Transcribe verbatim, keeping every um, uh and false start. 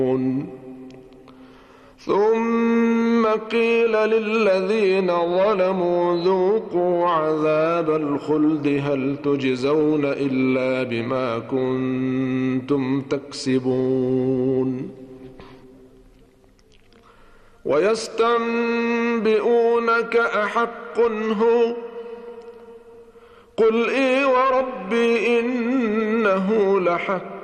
ثم قيل للذين ظلموا ذوقوا عذاب الخلد هل تجزون إلا بما كنتم تكسبون ويستنبئونك أحق هو قل إي وربي إنه لحق